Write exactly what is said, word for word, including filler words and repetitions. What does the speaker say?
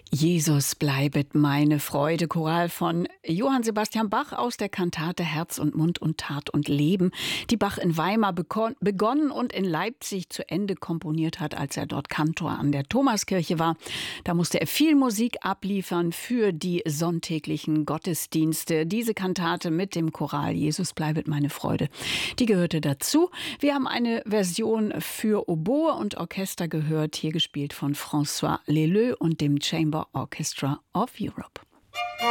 Jesus bleibet meine Freude, Choral von Johann Sebastian Bach aus der Kantate Herz und Mund und Tat und Leben, die Bach in Weimar begonnen und in Leipzig zu Ende komponiert hat, als er dort Kantor an der Thomaskirche war. Da musste er viel Musik abliefern für die sonntäglichen Gottesdienste. Diese Kantate mit dem Choral Jesus bleibet meine Freude, die gehörte dazu. Wir haben eine Version für Oboe und Orchester gehört, hier gespielt von François Leleux und dem Chamber Orchestra of Europe.